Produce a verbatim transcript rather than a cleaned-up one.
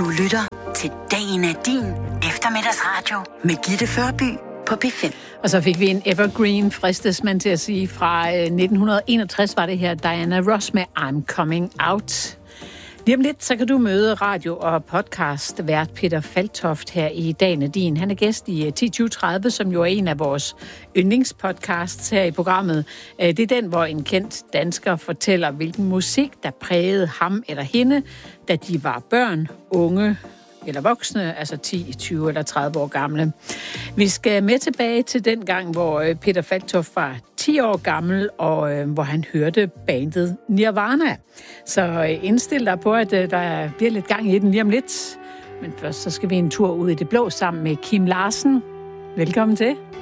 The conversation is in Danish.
Du lytter til Dagen er din eftermiddagsradio med Gitte Førby på P fem. Og så fik vi en evergreen, fristes man til at sige, fra nitten enogtres var det her Diana Ross med I'm Coming Out. Lige om lidt, så kan du møde radio- og podcast-vært Peter Falktoft her i Dagen er din. Han er gæst i ti tyve tredive, som jo er en af vores yndlingspodcasts her i programmet. Det er den, hvor en kendt dansker fortæller, hvilken musik, der prægede ham eller hende, da de var børn, unge eller voksne, altså ti, tyve eller tredive år gamle. Vi skal med tilbage til den gang, hvor Peter Falktoft var ti år gammel, og øh, hvor han hørte bandet Nirvana. Så øh, indstil dig på, at øh, der bliver lidt gang i den lige om lidt. Men først så skal vi en tur ud i det blå sammen med Kim Larsen. Velkommen til.